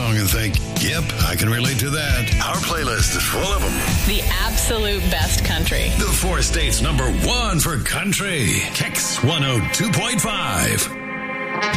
song and think, yep, I can relate to that. Our playlist is full of them. The absolute best country. The 4 states #1 for country. Kicks 102.5.